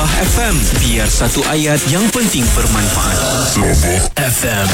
Sabah FM, biar satu ayat yang penting bermanfaat. Sabah FM.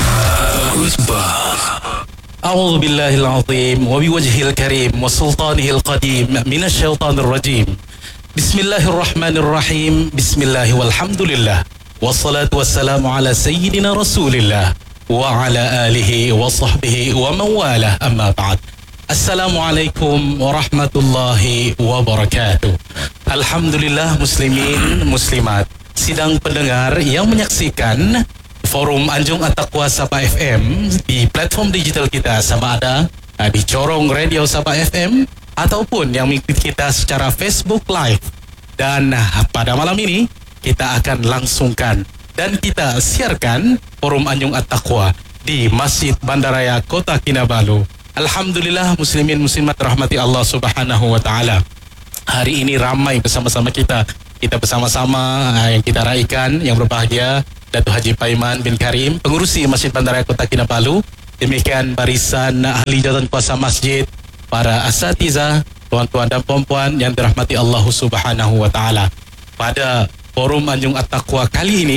أعوذ بالله العظيم وبوجهه الكريم وسلطانه القديم من الشيطان الرجيم. بسم الله الرحمن الرحيم. بسم الله والحمد لله والصلاة والسلام على سيدنا رسول الله وعلى آله وصحبه ومن والاه أما بعد. Assalamualaikum warahmatullahi wabarakatuh. Alhamdulillah muslimin muslimat, sidang pendengar yang menyaksikan Forum Anjung At-Taqwa Sabah FM di platform digital kita, sama ada di Corong Radio Sabah FM ataupun yang mengikuti kita secara Facebook Live. Dan pada malam ini kita akan langsungkan dan kita siarkan Forum Anjung At-Taqwa di Masjid Bandaraya Kota Kinabalu. Alhamdulillah muslimin muslimat rahmati Allah Subhanahu wa taala. Hari ini ramai bersama-sama kita bersama-sama yang kita raikan yang berbahagia Datuk Haji Paiman bin Karim, pengurusi Masjid Bandaraya Kota Kinabalu. Demikian barisan ahli jawatan kuasa masjid, para asatizah, tuan-tuan dan puan-puan yang dirahmati Allah Subhanahu wa taala. Pada Forum Anjung At-Taqwa kali ini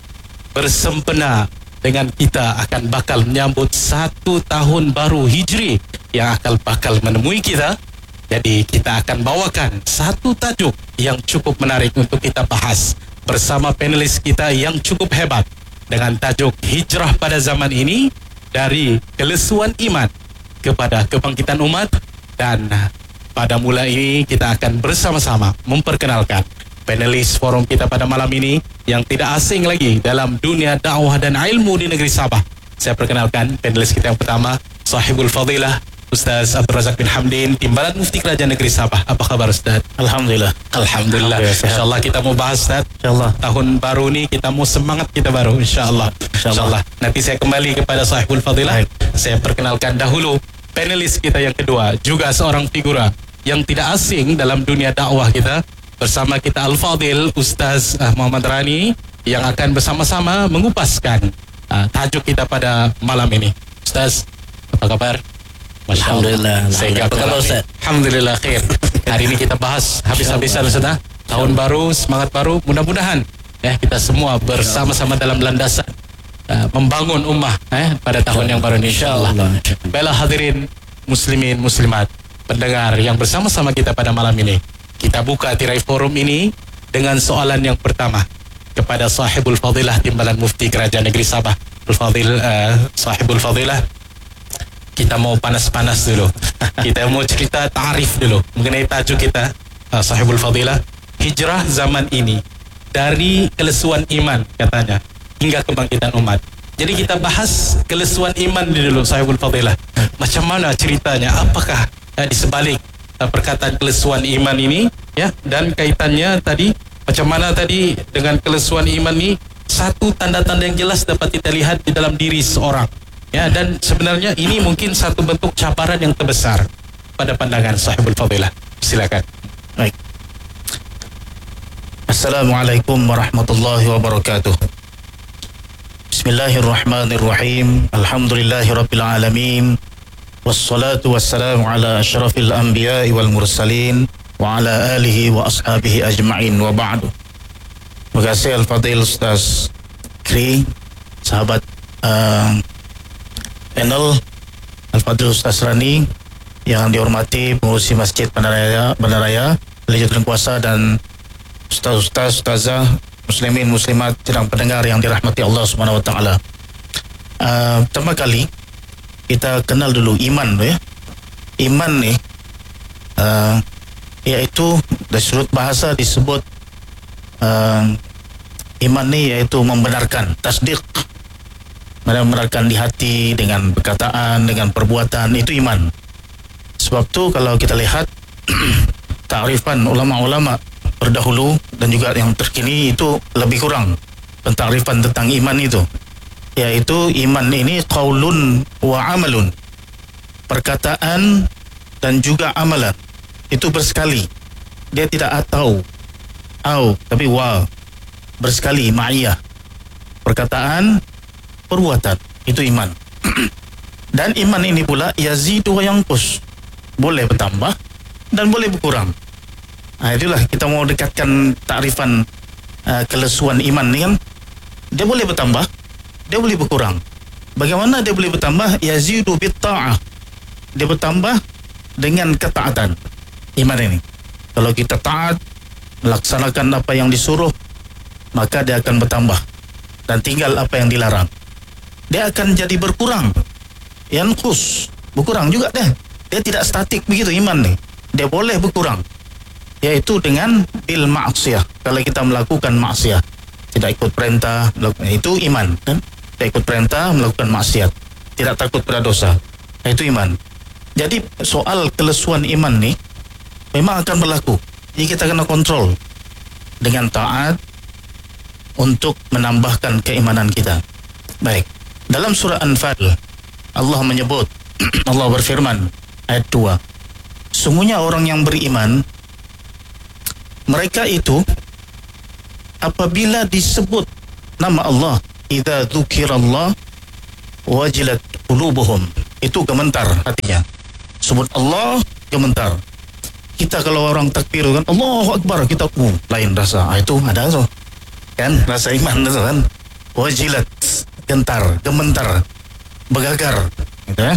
bersempena dengan kita akan bakal menyambut 1 tahun baru Hijri yang akan bakal menemui kita. Jadi kita akan bawakan satu tajuk yang cukup menarik untuk kita bahas bersama panelis kita yang cukup hebat dengan tajuk Hijrah pada zaman ini, dari kelesuan iman kepada kebangkitan umat. Dan pada mula ini kita akan bersama-sama memperkenalkan panelis forum kita pada malam ini yang tidak asing lagi dalam dunia dakwah dan ilmu di negeri Sabah. Saya perkenalkan panelis kita yang pertama, Sahibul Fadilah Ustaz Abdul Razak bin Hamdin, Timbalan Mufti Kerajaan Negeri Sabah. Apa khabar Ustaz? Alhamdulillah. Alhamdulillah. InsyaAllah kita mau bahas Ustaz. InsyaAllah tahun baru ni kita mau semangat kita baru, InsyaAllah. InsyaAllah. Nanti saya kembali kepada Sahibul Fadilah. Saya perkenalkan dahulu panelis kita yang kedua, juga seorang figura yang tidak asing dalam dunia dakwah kita. Bersama kita Al-Fadil Ustaz Muhammad Rani yang akan bersama-sama mengupaskan tajuk kita pada malam ini. Ustaz, apa kabar? Alhamdulillah. Apa kabar Ustaz? Alhamdulillah khair. Hari ini kita bahas habis-habisan Ustaz. Tahun baru, semangat baru. Mudah-mudahan kita semua bersama-sama dalam landasan membangun ummah pada tahun yang baru ini, insyaAllah. Baiklah hadirin muslimin muslimat, pendengar yang bersama-sama kita pada malam ini. Kita buka tirai forum ini dengan soalan yang pertama kepada Sahibul Fadilah Timbalan Mufti Kerajaan Negeri Sabah. Sahibul Fadilah, kita mau panas-panas dulu. Kita mau cerita ta'arif dulu mengenai tajuk kita, Sahibul Fadilah, Hijrah zaman ini, dari kelesuan iman katanya hingga kebangkitan umat. Jadi kita bahas kelesuan iman dulu Sahibul Fadilah. Macam mana ceritanya? Apakah di sebalik perkataan kelesuan iman ini dan kaitannya tadi macam mana tadi dengan kelesuan iman ini, satu tanda-tanda yang jelas dapat kita lihat di dalam diri seorang dan sebenarnya ini mungkin satu bentuk cabaran yang terbesar pada pandangan Sahibul Fadilah. Silakan. Baik. Assalamualaikum warahmatullahi wabarakatuh. Bismillahirrahmanirrahim. Alhamdulillahirabbil alamin. Wassalatu wassalamu ala asyrafil anbiya'i wal mursalin wa ala alihi wa ashabihi ajma'in wa ba'du. Terima kasih Al-Fadil Ustaz Kri, sahabat panel Al-Fadil Ustaz Rani yang dihormati pengurusi Masjid Bandaraya, Jawatan Kuasa, dan Ustaz-Ustaz, Ustazah, muslimin muslimat, sidang pendengar yang dirahmati Allah Subhanahu wa taala. Pertama kali kita kenal dulu iman tu Iman ni iaitu dari sudut bahasa disebut iman ni iaitu membenarkan, tasdik, membenarkan di hati dengan perkataan, dengan perbuatan, itu iman. Sebab tu kalau kita lihat takrifan ulama-ulama terdahulu dan juga yang terkini itu lebih kurang pentakrifan tentang iman itu, yaitu iman ini qaulun wa amalun, perkataan dan juga amalan. Itu bersekali, dia tidak atau tapi wa, bersekali, ma'iyah, perkataan, perbuatan, itu iman. Dan iman ini pula yazidu wa yanqus, boleh bertambah dan boleh berkurang. Itulah kita mau dekatkan takrifan kelesuan iman ni kan, dia boleh bertambah, dia boleh berkurang. Bagaimana dia boleh bertambah? Yazidu bitta'ah, dia bertambah dengan ketaatan iman ini. Kalau kita taat, melaksanakan apa yang disuruh, maka dia akan bertambah, dan tinggal apa yang dilarang, dia akan jadi berkurang. Yanqus, berkurang juga dia tidak statik begitu iman ni, dia boleh berkurang, yaitu dengan bil ma'siyah. Kalau kita melakukan maksiat, tidak ikut perintah, itu iman kan? Tidak ikut perintah, melakukan maksiat, tidak takut pada dosa, itu iman. Jadi soal kelesuan iman ni memang akan berlaku. Jadi kita kena kontrol dengan taat untuk menambahkan keimanan kita. Baik, dalam surah Anfal Allah menyebut, Allah berfirman ayat 2, sungguhnya orang yang beriman, mereka itu apabila disebut nama Allah, idza dzukirallah wajilat qulubuhum, itu gemetar hatinya. Sebut Allah, gemetar. Kita kalau orang takbir kan, Allahu Akbar, kita lain rasa. Itu ada tu kan, rasa iman tu kan. Wajilat, gentar, gemetar, bergagar gitu ya.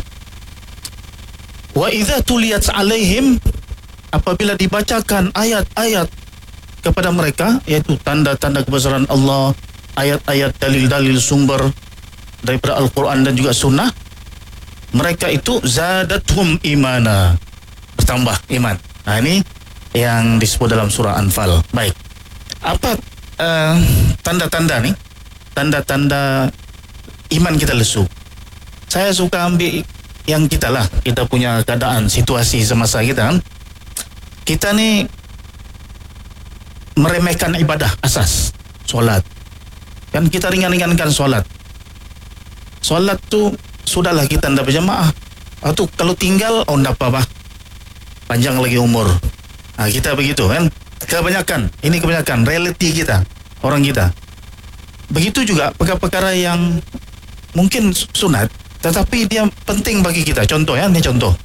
Wa idza tuliyat alaihim, apabila dibacakan ayat-ayat kepada mereka, yaitu tanda-tanda kebesaran Allah, ayat-ayat dalil-dalil sumber daripada Al-Quran dan juga sunnah, mereka itu zadathum imana, bertambah iman. Nah, ini yang disebut dalam surah Anfal. Baik, apa tanda-tanda nih? Tanda-tanda iman kita lesu. Saya suka ambil yang kita lah, kita punya keadaan, situasi semasa kita kan. Kita nih meremehkan ibadah asas, solat. Kan kita ringan-ringankan solat. Solat tu sudahlah kita hendak berjamaah. Atau kalau tinggal, tidak apa-apa, panjang lagi umur. Nah, kita begitu kan. Kebanyakan, ini kebanyakan realiti kita, orang kita. Begitu juga perkara-perkara yang mungkin sunat, tetapi dia penting bagi kita. Contoh ya, ini contoh.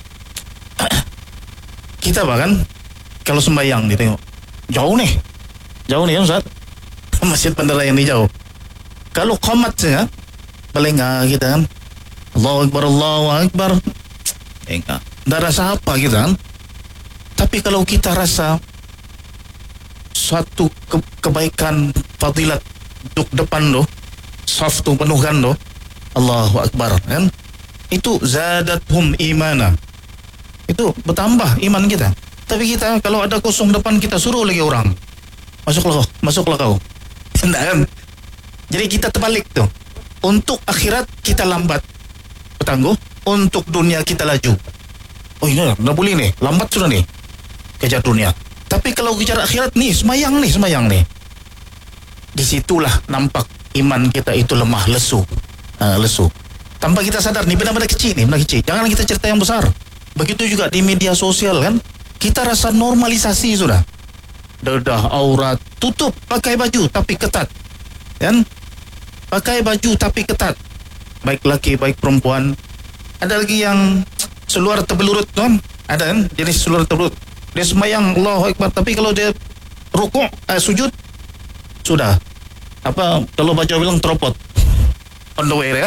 Kita bahkan kalau sembahyang ditengok, jauh nih ya Ustaz, masjid bandara yang di jauh. Kalau qomat saja, belengah kita kan, Allahu Akbar, enggak rasa apa kita kan. Tapi kalau kita rasa suatu kebaikan, fadilat duduk depan tu, saf tu penuhkan tu, Allahu Akbar kan, itu zadathum imana, itu bertambah iman kita. Tapi kita kalau ada kosong depan, kita suruh lagi orang, masuklah kau. Tidak kan? Jadi kita terbalik tu. Untuk akhirat kita lambat bertangguh, untuk dunia kita laju. Oh ini dah boleh nih, lambat sudah nih kejar dunia. Tapi kalau kejar akhirat nih, semayang nih. Disitulah nampak iman kita itu lemah, lesu. Tanpa kita sadar nih, benar-benar kecil. Jangan kita cerita yang besar. Begitu juga di media sosial kan, kita rasa normalisasi sudah. Dedah, aurat, tutup, pakai baju tapi ketat. Kan? Pakai baju tapi ketat. Baik laki, baik perempuan. Ada lagi yang seluar terbelurut kan? Ada kan? Jenis seluar terbelut. Dia sembahyang Allahu Akbar, tapi kalau dia rukuk, sujud, sudah. Apa kalau baca bilang teropot. Underwear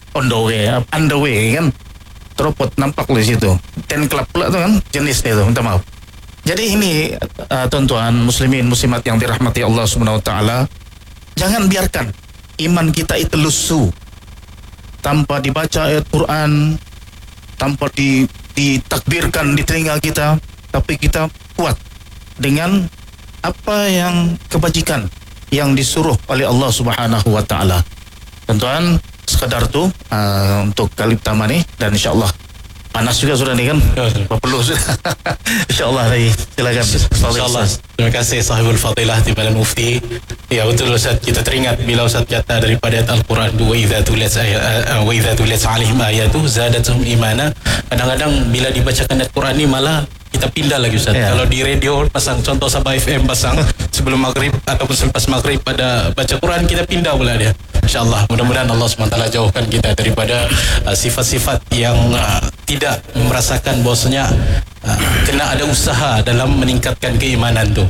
kan? Teropot nampak di situ. Ten club pula tu kan? Jenis dia tu, minta maaf. Jadi ini tuan-tuan muslimin muslimat yang dirahmati Allah Subhanahu wa taala, jangan biarkan iman kita itu lesu tanpa dibaca ayat Quran, tanpa ditakbirkan di telinga kita, tapi kita kuat dengan apa yang kebajikan yang disuruh oleh Allah Subhanahu wa taala. Tuan-tuan, sekadar tu untuk kali pertama ni, dan insya-Allah panas juga sudah ni kan, perlu sudah. InsyaAllah lagi, silakan. InsyaAllah. Terima kasih sahibul fadilah Timbalan Mufti. Ya betul Ustaz, kita teringat bila Ustaz kata daripada ayat Al-Quran, wa idza tuliyat alaihim ayatu zadathum imana. Kadang-kadang bila dibacakan ayat Quran ni malah kita pindah lagi Ustaz. Kalau di radio pasang contoh Sabah FM, pasang sebelum maghrib ataupun selepas maghrib pada baca Quran, kita pindah pula dia. InsyaAllah, mudah-mudahan Allah SWT jauhkan kita daripada sifat-sifat yang tidak merasakan bahwasanya kena ada usaha dalam meningkatkan keimanan tu.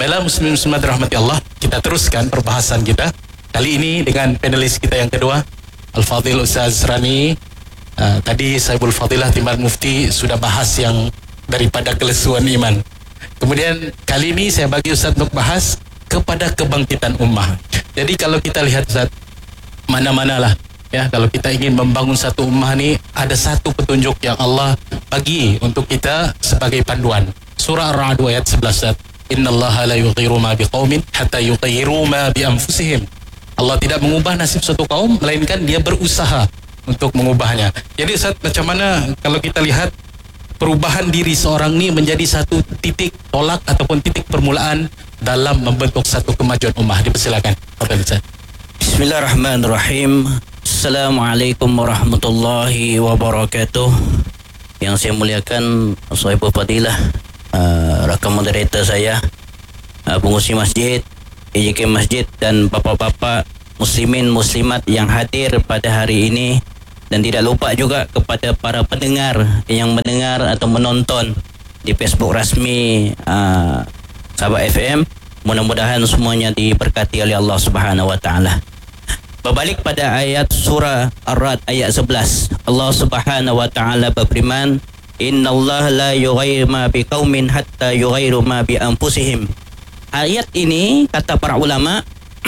Baiklah muslimin muslimat rahmati Allah, kita teruskan perbahasan kita kali ini dengan panelis kita yang kedua, Al-Fadhil Ustaz Rani. Tadi Saibul Fadilah Timar Mufti sudah bahas yang daripada kelesuan iman. Kemudian kali ini saya bagi Ustaz untuk bahas kepada kebangkitan ummah. Jadi kalau kita lihat Ustaz, mana-manalah ya, kalau kita ingin membangun satu ummah ni, ada satu petunjuk yang Allah bagi untuk kita sebagai panduan. Surah Ar-Ra'd ayat 11 Ustaz. Innallaha la yughayyiru ma biqaumin hatta yughayyiru ma bi anfusihim. Allah tidak mengubah nasib suatu kaum melainkan dia berusaha untuk mengubahnya. Jadi Ustaz, macam mana kalau kita lihat perubahan diri seorang ni menjadi satu titik tolak ataupun titik permulaan dalam membentuk satu kemajuan ummah? Dipersilakan. Fadhil Ustaz. Bismillahirrahmanirrahim. Assalamualaikum warahmatullahi wabarakatuh. Yang saya muliakan Saibul Fadilah, rakan moderator saya, pengurusi masjid, EJK Masjid, dan bapa-bapa muslimin muslimat yang hadir pada hari ini, dan tidak lupa juga kepada para pendengar yang mendengar atau menonton di Facebook rasmi Sahabat FM. Mudah-mudahan semuanya diberkati oleh Allah Subhanahu wa taala. Berbalik pada ayat surah Ar-Ra'd ayat 11, Allah Subhanahu wa taala berfirman, innallaha la yughayyiru ma biqaumin hatta yughayyiru ma bi anfusihim. Ayat ini kata para ulama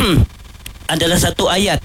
adalah satu ayat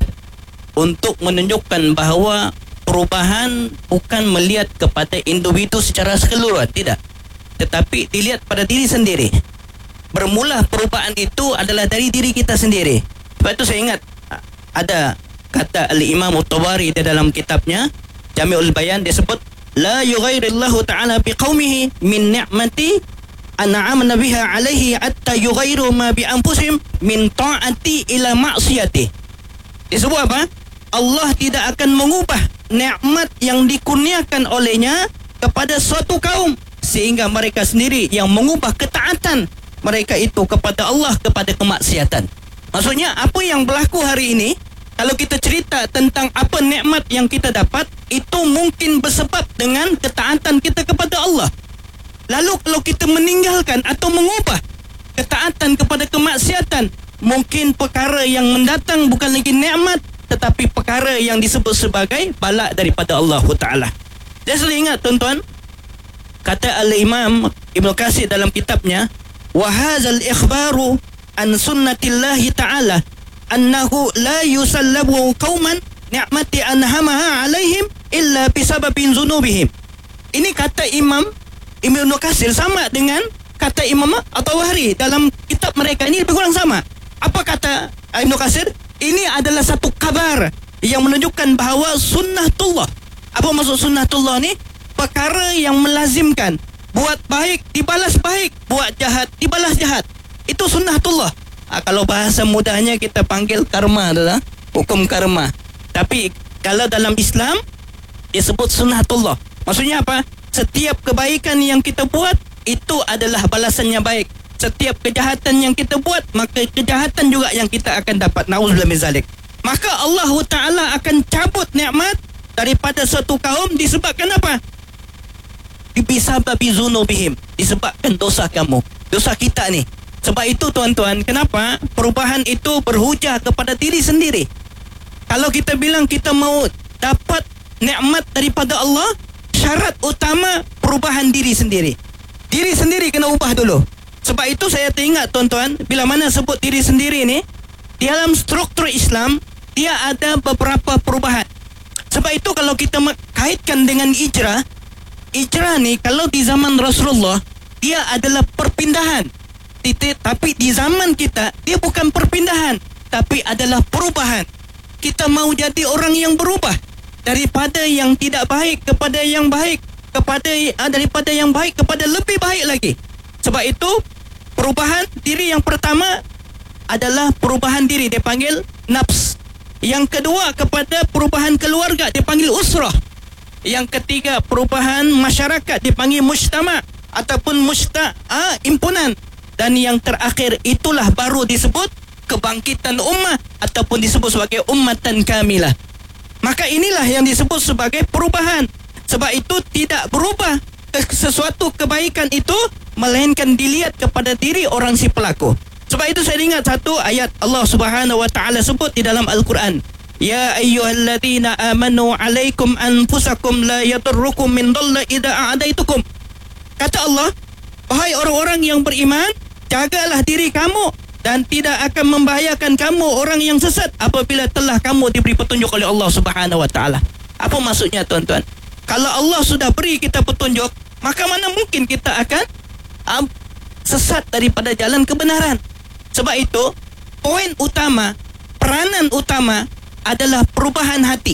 untuk menunjukkan bahawa perubahan bukan melihat kepada individu secara keseluruhan, tidak, tetapi dilihat pada diri sendiri. Bermula perubahan itu adalah dari diri kita sendiri. Sebab itu saya ingat ada kata Al-Imam At-Tabari di dalam kitabnya Jami'ul Bayan, dia sebut la yughayyirillahu ta'ala biqaumihi min ni'mati an'amna biha alaihi hatta yughayyiru ma bi anfusihim min ta'ati ila ma'siyati. Dia sebut apa? Allah tidak akan mengubah nikmat yang dikurniakan olehnya kepada suatu kaum sehingga mereka sendiri yang mengubah ketaatan mereka itu kepada Allah kepada kemaksiatan. Maksudnya apa yang berlaku hari ini, kalau kita cerita tentang apa nikmat yang kita dapat, itu mungkin bersebab dengan ketaatan kita kepada Allah. Lalu kalau kita meninggalkan atau mengubah ketaatan kepada kemaksiatan, mungkin perkara yang mendatang bukan lagi nikmat, tetapi perkara yang disebut sebagai bala daripada Allah Ta'ala. Saya selalu ingat tuan-tuan, kata Al-Imam Ibn Katsir dalam kitabnya, وَهَذَا الْإِخْبَارُ عَنْ سُنَّةِ اللَّهِ تَعَالَى أَنَّهُ لَا يُسَلَّبُ قَوْمًا نِعْمَةِ أَنْهَمَهَا عَلَيْهِمْ إِلَّا بِسَبَبٍ ذُنُوبِهِمْ. Ini kata Imam Ibn Katsir sama dengan kata Imam At-Tabari dalam kitab mereka, ini lebih kurang sama. Apa kata Ibn Katsir? Ini adalah satu kabar yang menunjukkan bahawa sunnatullah. Apa maksud sunnatullah ni? Perkara yang melazimkan buat baik dibalas baik, buat jahat dibalas jahat. Itu sunnatullah. Kalau bahasa mudahnya kita panggil karma, adalah hukum karma. Tapi kalau dalam Islam disebut sunnatullah. Maksudnya apa? Setiap kebaikan yang kita buat itu adalah balasannya baik. Setiap kejahatan yang kita buat, maka kejahatan juga yang kita akan dapat. Na'udzubillah min zalik. Maka Allah Ta'ala akan cabut nikmat daripada suatu kaum disebabkan apa? Bisababi zunubihim, disebabkan dosa kamu, dosa kita ni. Sebab itu tuan-tuan, kenapa perubahan itu berhujah kepada diri sendiri. Kalau kita bilang kita mau dapat nikmat daripada Allah, syarat utama perubahan diri sendiri. Diri sendiri kena ubah dulu. Sebab itu saya teringat tuan-tuan, bila mana sebut diri sendiri ni, di dalam struktur Islam dia ada beberapa perubahan. Sebab itu kalau kita kaitkan dengan hijrah ni kalau di zaman Rasulullah dia adalah perpindahan. Tapi di zaman kita dia bukan perpindahan, tapi adalah perubahan. Kita mau jadi orang yang berubah daripada yang tidak baik kepada yang baik, daripada yang baik kepada lebih baik lagi. Sebab itu perubahan diri yang pertama adalah perubahan diri, dia panggil nafs. Yang kedua kepada perubahan keluarga, dia panggil usrah. Yang ketiga perubahan masyarakat, dipanggil mujtama ataupun impunan. Dan yang terakhir itulah baru disebut kebangkitan ummah ataupun disebut sebagai ummatan kamilah. Maka inilah yang disebut sebagai perubahan. Sebab itu tidak berubah sesuatu kebaikan itu melainkan dilihat kepada diri orang si pelaku. Sebab itu saya ingat satu ayat Allah Subhanahu wa taala sebut di dalam Al-Quran, ya ayyuhalladzina amanu alaikum anfusakum la yadurrukum min dhalla idza a'daitukum. Kata Allah, wahai orang-orang yang beriman, jagalah diri kamu dan tidak akan membahayakan kamu orang yang sesat apabila telah kamu diberi petunjuk oleh Allah Subhanahu wa taala. Apa maksudnya tuan-tuan? Kalau Allah sudah beri kita petunjuk, maka mana mungkin kita akan sesat daripada jalan kebenaran. Sebab itu, poin utama, peranan utama adalah perubahan hati.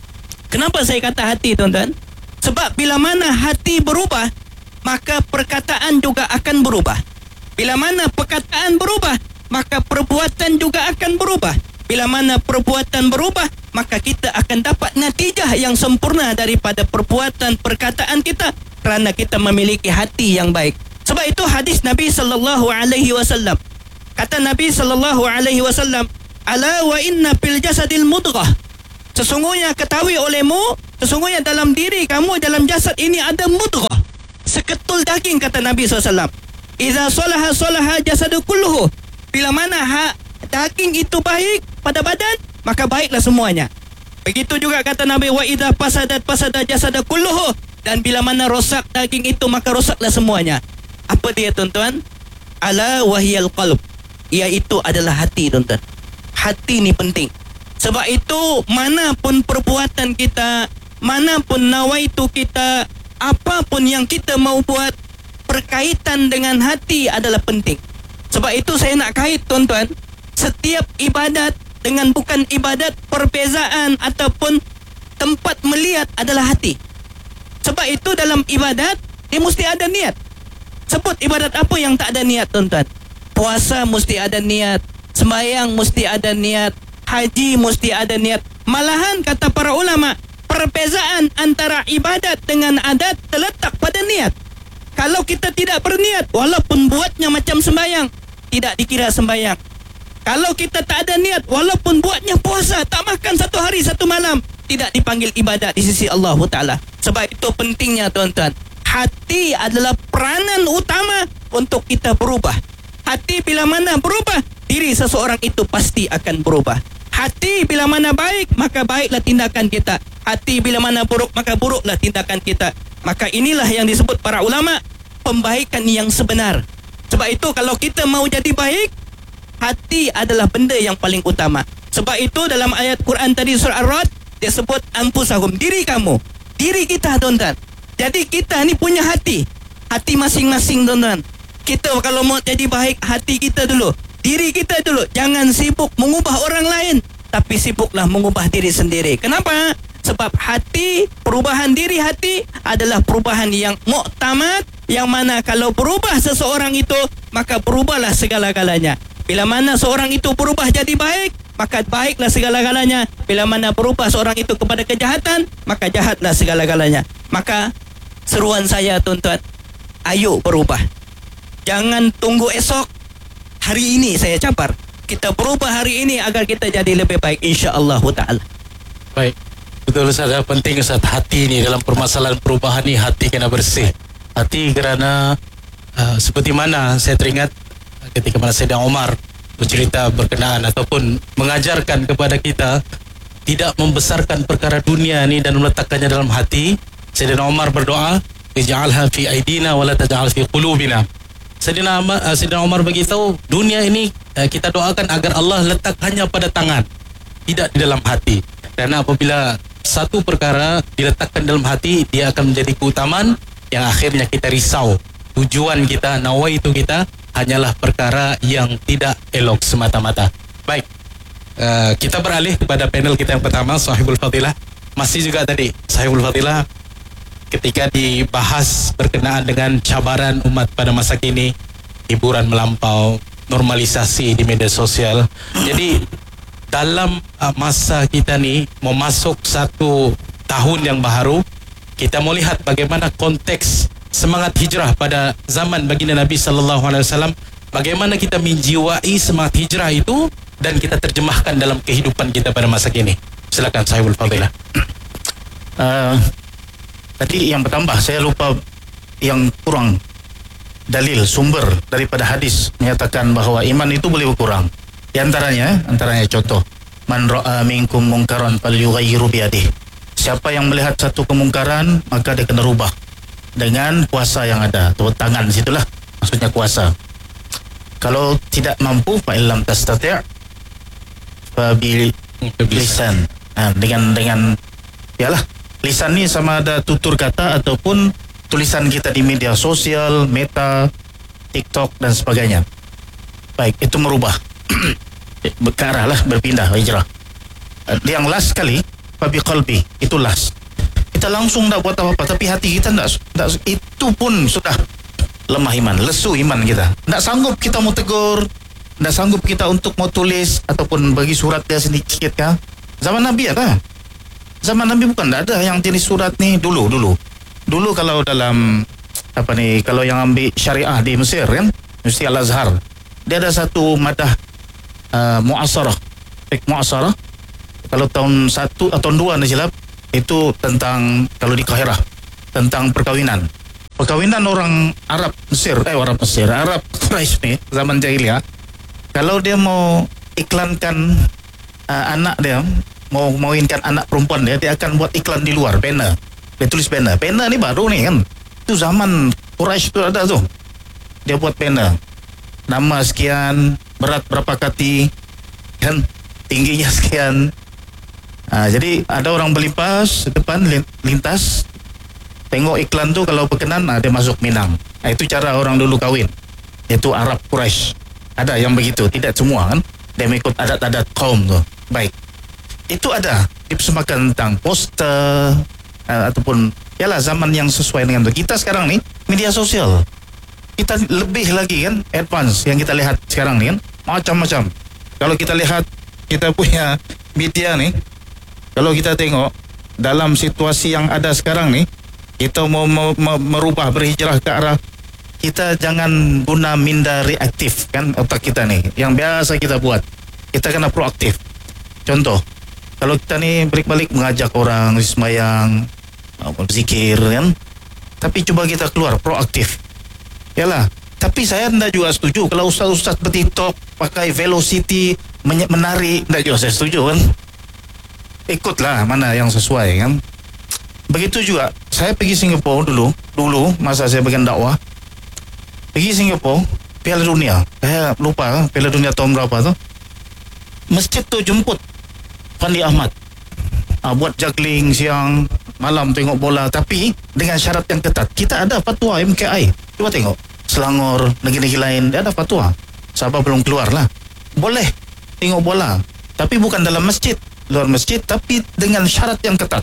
Kenapa saya kata hati, tuan-tuan? Sebab bila mana hati berubah, maka perkataan juga akan berubah. Bila mana perkataan berubah, maka perbuatan juga akan berubah. Bila mana perbuatan berubah, maka kita akan dapat natijah yang sempurna daripada perbuatan perkataan kita kerana kita memiliki hati yang baik. Sebab itu hadis Nabi sallallahu alaihi wasallam. Kata Nabi sallallahu alaihi wasallam, "Ala wa inna fil jasadil mudghah." Sesungguhnya ketahui olehmu, sesungguhnya dalam diri kamu, dalam jasad ini ada mudghah. Seketul daging, kata Nabi SAW. Iza salaha salaha jasadu kulluhu. Bila mana daging itu baik pada badan, maka baiklah semuanya. Begitu juga kata Nabi, wa idza fasadat fasada jasadu kulluhu. Dan bila mana rosak daging itu, maka rosaklah semuanya. Apa dia, tuan-tuan? Ala wahiyal qalb. Iaitu adalah hati, tuan-tuan. Hati ni penting. Sebab itu manapun perbuatan kita, manapun nawaitu kita, apapun yang kita mau buat, berkaitan dengan hati adalah penting. Sebab itu saya nak kait, tuan-tuan, setiap ibadat dengan bukan ibadat, perbezaan ataupun tempat melihat adalah hati. Sebab itu dalam ibadat dia mesti ada niat. Sebut ibadat apa yang tak ada niat, tuan-tuan? Puasa mesti ada niat, sembahyang mesti ada niat, haji mesti ada niat. Malahan kata para ulama, perbezaan antara ibadat dengan adat terletak pada niat. Kalau kita tidak berniat, walaupun buatnya macam sembahyang, tidak dikira sembahyang. Kalau kita tak ada niat, walaupun buatnya puasa, tak makan 1 hari 1 malam, tidak dipanggil ibadat di sisi Allah Ta'ala. Sebab itu pentingnya, tuan-tuan, hati adalah peranan utama untuk kita berubah. Hati bila mana berubah, diri seseorang itu pasti akan berubah. Hati bila mana baik, maka baiklah tindakan kita. Hati bila mana buruk, maka buruklah tindakan kita. Maka inilah yang disebut para ulama pembaikan yang sebenar. Sebab itu kalau kita mau jadi baik, hati adalah benda yang paling utama. Sebab itu dalam ayat Quran tadi surah Ar-Ra'd, dia sebut anfusahum, diri kamu, diri kita, tuan-tuan. Jadi kita ni punya hati, hati masing-masing, tuan-tuan. Kita kalau mau jadi baik, hati kita dulu, diri kita dulu. Jangan sibuk mengubah orang lain, tapi sibuklah mengubah diri sendiri. Kenapa? Sebab hati, perubahan diri hati adalah perubahan yang muktamad, yang mana kalau berubah seseorang itu, maka berubahlah segala-galanya. Bila mana seorang itu berubah jadi baik, maka baiklah segala-galanya. Bila mana berubah seorang itu kepada kejahatan, maka jahatlah segala-galanya. Maka seruan saya, tuan-tuan, ayo berubah. Jangan tunggu esok, hari ini saya cabar. Kita berubah hari ini agar kita jadi lebih baik, insya-Allah Ta'ala. Baik, betul Ustaz, penting Ustaz, hati ni dalam permasalahan perubahan ni, hati kena bersih. Hati kerana seperti mana saya teringat ketika mana Sayyidina Umar bercerita berkenaan ataupun mengajarkan kepada kita tidak membesarkan perkara dunia ni dan meletakkannya dalam hati. Sayyidina Umar berdoa, ij'alha fi aidina wa la taj'al fi qulubina. Sayyidina Umar beritahu, dunia ini kita doakan agar Allah letak hanya pada tangan, tidak di dalam hati. Kerana apabila satu perkara diletakkan dalam hati, dia akan menjadi keutamaan yang akhirnya kita risau. Tujuan kita, nawaitu kita hanyalah perkara yang tidak elok semata-mata. Baik, kita beralih kepada panel kita yang pertama, Sahibul Fadilah. Masih juga tadi Sahibul Fadilah ketika dibahas berkenaan dengan cabaran umat pada masa kini, hiburan melampau, normalisasi di media sosial. Jadi dalam masa kita ni memasuk satu tahun yang baru, kita mau lihat bagaimana konteks semangat hijrah pada zaman baginda Nabi sallallahu alaihi wasallam, bagaimana kita menjiwai semangat hijrah itu dan kita terjemahkan dalam kehidupan kita pada masa kini. Silakan Sahibul Fadilah. Tadi yang bertambah, saya lupa yang kurang dalil sumber daripada hadis menyatakan bahawa iman itu boleh berkurang. Di antaranya contoh, man ra'a minkum munkaran falyughayyiru biyadihi. Siapa yang melihat satu kemungkaran, maka dia kena rubah dengan kuasa yang ada. Tu tangan situlah maksudnya kuasa. Kalau tidak mampu, fa illam tastati' fa bil lisan. Dengan yalah, lisan ni sama ada tutur kata ataupun tulisan kita di media sosial, Meta, TikTok dan sebagainya. Baik, itu merubah. Berkarah lah, berpindah, hijrah. Yang last kali, fa bi qalbi, itu last. Kita langsung tak buat apa-apa, tapi hati kita tak, itu pun sudah lemah iman, lesu iman kita. Tak sanggup kita mau tegur, tak sanggup kita untuk mau tulis ataupun bagi surat dia sedikit kah? Zaman Nabi ada. Zaman Nabi bukan tak ada yang jenis surat ni dulu. Dulu kalau dalam kalau yang ambil syariah di Mesir kan, Universiti Al-Azhar, dia ada satu madah mu'asarah. Mu'asarah kalau tahun 1 atau tahun 2 anda silap, itu tentang, kalau di Kahirah, tentang perkawinan orang Arab Quraisy ni zaman jahiliyah. Kalau dia mau iklankan anak dia, mau mawinkan anak perempuan dia akan buat iklan di luar, pena. Dia tulis pena ni baru ni kan, itu zaman Quraisy tu ada tu. Dia buat pena, nama sekian, berat berapa kati kan, tingginya sekian. Jadi ada orang berlipas depan, lintas, tengok iklan tu, kalau berkenan dia masuk Minang. Itu cara orang dulu kahwin, iaitu Arab Quraisy. Ada yang begitu, tidak semua kan, dia mengikut adat-adat kaum tu. Baik, itu ada dipersembahkan tentang poster ataupun yalah zaman yang sesuai dengan itu. Kita sekarang ni media sosial, kita lebih lagi kan advance yang kita lihat sekarang ni kan, macam-macam. Kalau kita lihat kita punya media ni, kalau kita tengok dalam situasi yang ada sekarang ni, kita mau merubah, berhijrah ke arah, kita jangan guna minda reaktif kan, otak kita ni yang biasa kita buat. Kita kena proaktif. Contoh, kalau kita ni balik-balik mengajak orang sembahyang, berzikir kan, tapi cuba kita keluar proaktif. Yalah, tapi saya tidak juga setuju kalau ustaz-ustaz bertiktok pakai velocity, menari, tidak juga saya setuju kan. Ikutlah mana yang sesuai kan. Begitu juga saya pergi Singapura dulu masa saya bagian dakwah, pergi Singapura, Piala Dunia, saya lupa Piala Dunia tahun berapa tu, masjid tu jemput Fandi Ahmad, buat juggling siang malam tengok bola, tapi dengan syarat yang ketat. Kita ada fatwa MKI, cuba tengok Selangor, negeri-negeri lain dia ada fatwa. Sabah belum keluar lah, boleh tengok bola, tapi bukan dalam masjid, luar masjid, tapi dengan syarat yang ketat.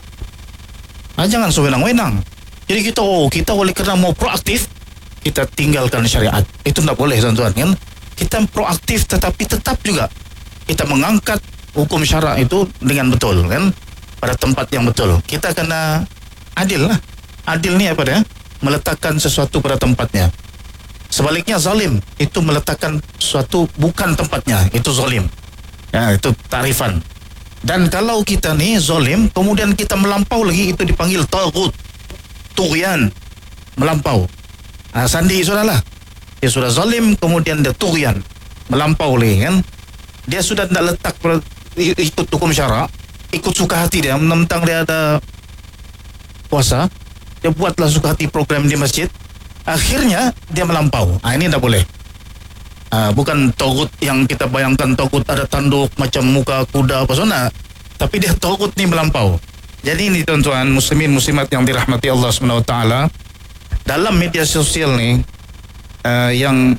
Jangan sewenang-wenang. Jadi kita oleh kerana mau proaktif, kita tinggalkan syariat. Itu tak boleh tuan-tuan kan. Kita proaktif tetapi tetap juga kita mengangkat hukum syarak itu dengan betul kan, pada tempat yang betul. Kita kena adil lah. Adil ni apa dia? Meletakkan sesuatu pada tempatnya. Sebaliknya zalim itu meletakkan sesuatu bukan tempatnya, itu zalim. Itu tarifan. Dan kalau kita ni zalim, kemudian kita melampau lagi, itu dipanggil taghut, tughyan, melampau. Sandi sudahlah, dia sudah zalim, kemudian dia tughyan, melampau lagi kan. Dia sudah tidak letak ikut hukum syarak, ikut suka hati dia, mentang dia ada puasa, dia buatlah suka hati program di masjid, akhirnya dia melampau. Ini tidak boleh. Bukan togut yang kita bayangkan, togut ada tanduk macam muka kuda apa sana, tapi dia togut ni melampau. Jadi ini tuan-tuan muslimin muslimat yang dirahmati Allah SWT, dalam media sosial ni yang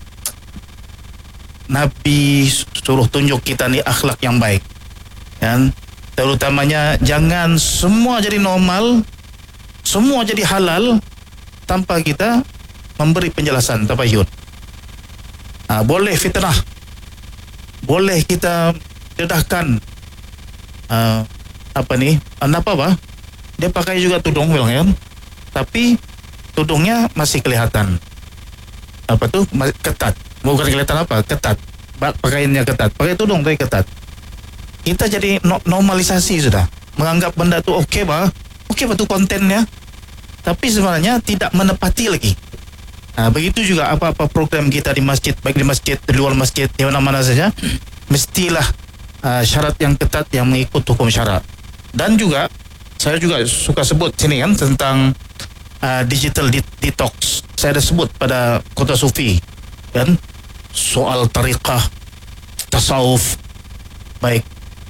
Nabi suruh tunjuk kita ni akhlak yang baik kan, terutamanya jangan semua jadi normal, semua jadi halal tanpa kita memberi penjelasan tabayun. Boleh fitnah, boleh kita dedahkan dia pakai juga tudung kan, tapi tudungnya masih kelihatan ketat, bukan kelihatan ketat, pakaiannya ketat, pakai tudung tapi ketat. Kita jadi normalisasi sudah, menganggap benda tu okey bah tu kontennya, tapi sebenarnya tidak menepati lagi Begitu juga apa-apa program kita di masjid, baik di masjid, di luar masjid, di mana-mana saja, mestilah syarat yang ketat yang mengikut hukum syarak. Dan juga saya juga suka sebut sini kan tentang digital detox. Saya ada sebut pada Kota Sufi kan, soal tariqah, tasawuf, baik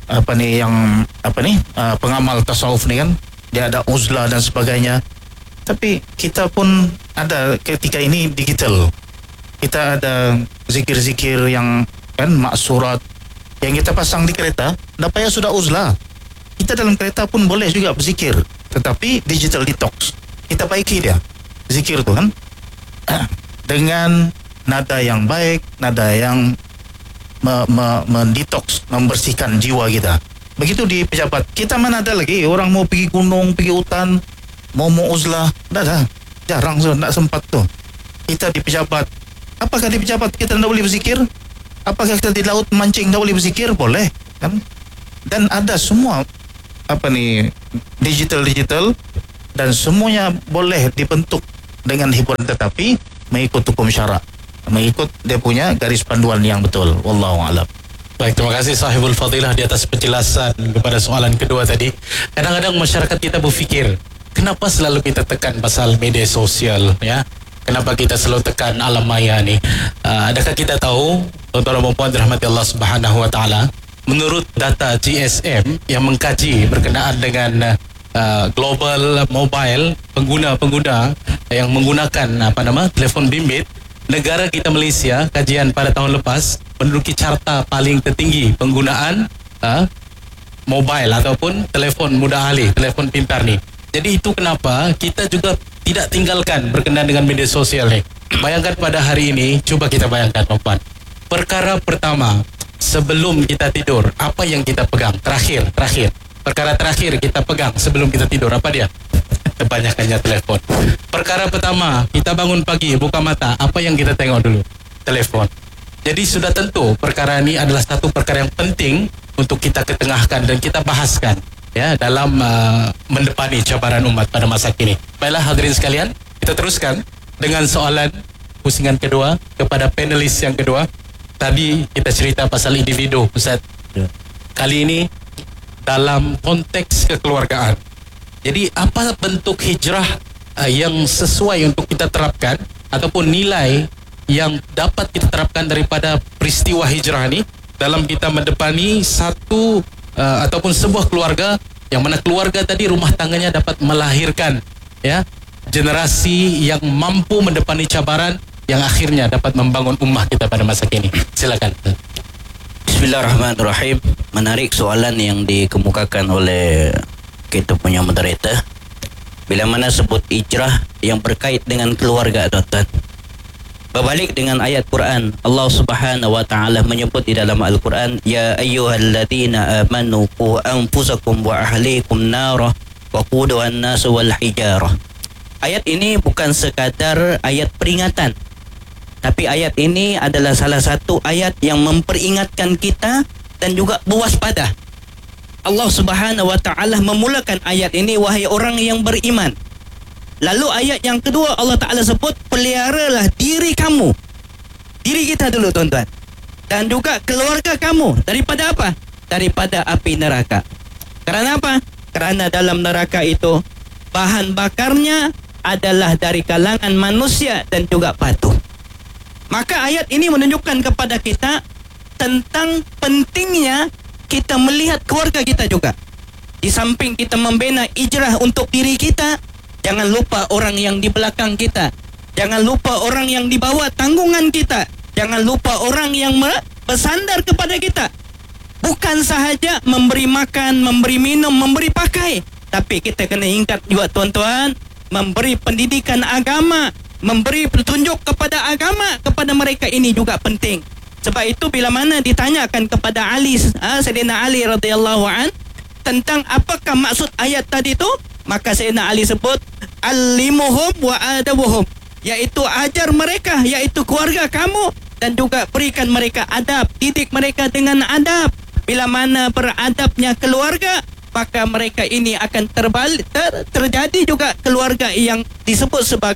pengamal tasawuf ni kan, dia ada uzlah dan sebagainya. Tapi kita pun ada ketika ini digital. Kita ada zikir-zikir yang kan maksurat yang kita pasang di kereta, tak payah sudah uzlah. Kita dalam kereta pun boleh juga berzikir, tetapi digital detox. Kita baiki dia zikir tu kan dengan nada yang baik, nada yang mendetox, membersihkan jiwa kita. Begitu di pejabat. Kita mana ada lagi orang mau pergi gunung, pergi hutan, mau uzlah, dah jarang so, tak sempat tu. Kita di pejabat. Apakah di pejabat kita tak boleh berzikir? Apakah kita di laut mancing tak boleh berzikir? Boleh kan? Dan ada semua digital dan semuanya boleh dibentuk dengan hiburan, tetapi mengikut hukum syarak, mengikut dia punya garis panduan yang betul. Wallahu a'lam. Baik, terima kasih sahibul fadilah di atas penjelasan kepada soalan kedua tadi. Kadang-kadang masyarakat kita berfikir, kenapa selalu kita tekan pasal media sosial, ya? Kenapa kita selalu tekan alam maya ni? Adakah kita tahu, tuan-tuan dan puan dirahmati Allah Subhanahu wa taala, menurut data GSM yang mengkaji berkenaan dengan global mobile pengguna yang menggunakan telefon bimbit, negara kita Malaysia, kajian pada tahun lepas, menduduki carta paling tertinggi penggunaan mobile ataupun telefon mudah alih, telefon pintar ni. Jadi itu kenapa kita juga tidak tinggalkan berkenaan dengan media sosial ni. Bayangkan pada hari ini, cuba kita bayangkan tuan-tuan. Perkara pertama, sebelum kita tidur, apa yang kita pegang? Terakhir. Perkara terakhir kita pegang sebelum kita tidur, apa dia? Kebanyakannya telefon. Perkara pertama, kita bangun pagi, buka mata, apa yang kita tengok dulu? Telefon. Jadi sudah tentu perkara ini adalah satu perkara yang penting untuk kita ketengahkan dan kita bahaskan, ya, dalam mendepani cabaran umat pada masa kini. Baiklah hadirin sekalian, kita teruskan dengan soalan pusingan kedua kepada panelis yang kedua. Tadi kita cerita pasal individu, Ustaz. Kali ini dalam konteks kekeluargaan. Jadi apa bentuk hijrah yang sesuai untuk kita terapkan ataupun nilai yang dapat kita terapkan daripada peristiwa hijrah ini dalam kita mendepani satu ataupun sebuah keluarga, yang mana keluarga tadi rumah tangganya dapat melahirkan, ya, generasi yang mampu mendepani cabaran yang akhirnya dapat membangun ummah kita pada masa kini. Silakan. Bismillahirrahmanirrahim. Menarik soalan yang dikemukakan oleh kita punya moderator. Bila mana sebut hijrah yang berkait dengan keluarga, tuan-tuan. Berbalik dengan ayat Quran, Allah Subhanahu wa taala menyebut di dalam Al-Quran, ya ayyuhalladzina amanu qu anfusakum wa ahlikum narah wa quduha an-nas wal hijarah. Ayat ini bukan sekadar ayat peringatan, tapi ayat ini adalah salah satu ayat yang memperingatkan kita dan juga berwaspada. Allah Subhanahu wa taala memulakan ayat ini, wahai orang yang beriman. Lalu ayat yang kedua Allah Ta'ala sebut, peliharalah diri kamu, diri kita dulu tuan-tuan, dan juga keluarga kamu daripada apa? Daripada api neraka. Kerana apa? Kerana dalam neraka itu bahan bakarnya adalah dari kalangan manusia dan juga batu. Maka ayat ini menunjukkan kepada kita tentang pentingnya kita melihat keluarga kita juga. Di samping kita membina hijrah untuk diri kita, jangan lupa orang yang di belakang kita. Jangan lupa orang yang di bawah tanggungan kita. Jangan lupa orang yang bersandar kepada kita. Bukan sahaja memberi makan, memberi minum, memberi pakai, tapi kita kena ingat juga tuan-tuan, memberi pendidikan agama, memberi petunjuk kepada agama kepada mereka ini juga penting. Sebab itu bila mana ditanyakan kepada Ali, Sayyidina Ali radhiyallahu an, tentang apakah maksud ayat tadi tu, maka Sayyidina Ali sebut, alimuhum wa adabuhum, iaitu ajar mereka, iaitu keluarga kamu, dan juga berikan mereka adab, didik mereka dengan adab. Bila mana beradabnya keluarga, maka mereka ini akan terjadi juga keluarga yang disebut sebagai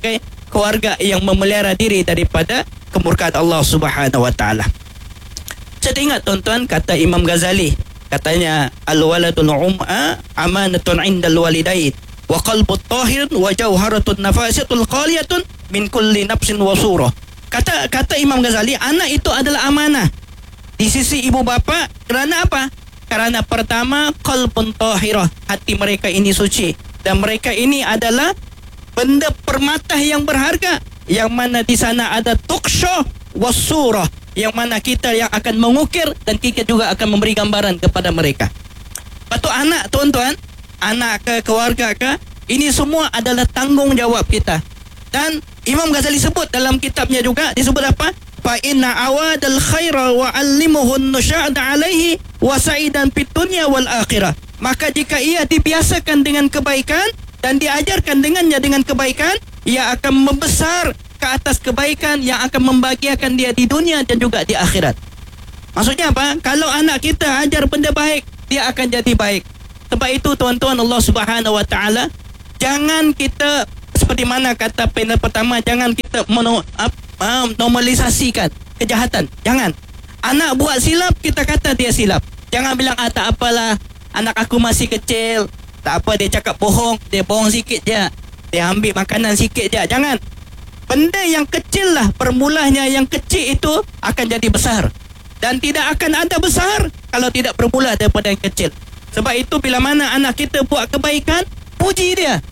keluarga yang memelihara diri daripada kemurkaan Allah Subhanahu wa taala. Saya ingat tuan-tuan kata Imam Ghazali, katanya al-waladul amanatun 'indal walidain wa qalbut tahirun wa jawharatun nafasatul qaliyatun min kulli nafsin wa surah. Kata Imam Ghazali, anak itu adalah amanah di sisi ibu bapa. Kerana apa? Kerana pertama, qalbun tahirah, hati mereka ini suci, dan mereka ini adalah benda permata yang berharga, yang mana di sana ada tuksha wasurah, yang mana kita yang akan mengukir dan kita juga akan memberi gambaran kepada mereka. Patut anak, tuan-tuan, anak ke, keluarga ke, ini semua adalah tanggungjawab kita. Dan Imam Ghazali sebut dalam kitabnya juga, disebut apa? Fa inna awadal khaira wa 'allimuhu nusya'da 'alaihi wa sa'idan fid dunya wal akhirah. Maka jika ia dibiasakan dengan kebaikan dan diajarkan dengannya dengan kebaikan, ia akan membesar ke atas kebaikan yang akan membahagiakan dia di dunia dan juga di akhirat. Maksudnya apa? Kalau anak kita ajar benda baik, dia akan jadi baik. Sebab itu tuan-tuan, Allah Subhanahu wa taala, jangan kita seperti mana kata panel pertama, jangan kita normalisasikan kejahatan. Jangan. Anak buat silap, kita kata dia silap. Jangan bilang tak apalah, anak aku masih kecil, tak apa, dia cakap bohong, dia bohong sikit je, dia ambil makanan sikit je. Jangan. Benda yang kecil lah, permulanya yang kecil itu akan jadi besar, dan tidak akan ada besar kalau tidak bermula daripada yang kecil. Sebab itu bila mana anak kita buat kebaikan, puji dia.